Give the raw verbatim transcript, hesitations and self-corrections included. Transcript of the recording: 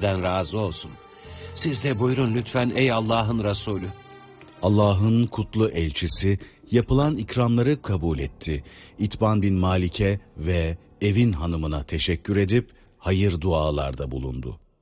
sizlerden razı olsun. Siz de buyurun lütfen ey Allah'ın Resulü. Allah'ın kutlu elçisi yapılan ikramları kabul etti. İtban bin Malik'e ve evin hanımına teşekkür edip hayır dualarda bulundu.